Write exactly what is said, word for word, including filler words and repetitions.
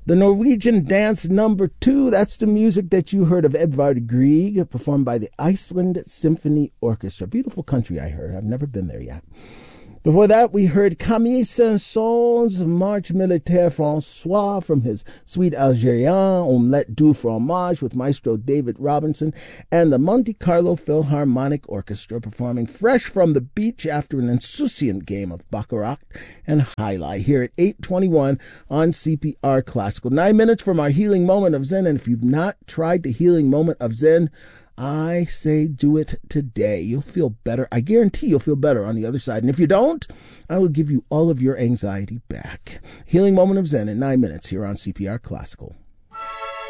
The Norwegian Dance Number Two, that's the music that you heard of Edvard Grieg, performed by the Iceland Symphony Orchestra. Beautiful country, I heard. I've never been there yet. Before that, we heard Camille Saint-Saëns' Marche Militaire François from his Suite Algérien, Omelette du Fromage with Maestro David Robinson, and the Monte Carlo Philharmonic Orchestra performing Fresh from the Beach after an insouciant game of Baccarat and Jai Alai here at eight twenty-one on C P R Classical. Nine minutes from our Healing Moment of Zen, and if you've not tried the Healing Moment of Zen, I say do it today. You'll feel better. I guarantee you'll feel better on the other side. And if you don't, I will give you all of your anxiety back. Healing Moment of Zen in nine minutes here on C P R Classical.